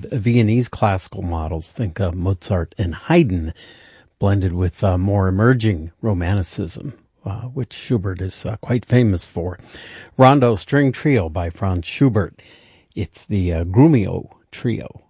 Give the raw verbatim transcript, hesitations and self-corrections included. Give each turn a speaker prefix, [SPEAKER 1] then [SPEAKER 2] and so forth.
[SPEAKER 1] Viennese classical models, think uh, Mozart and Haydn, blended with uh, more emerging romanticism, uh, which Schubert is uh, quite famous for. Rondo String Trio by Franz Schubert. It's the uh, Grumio Trio.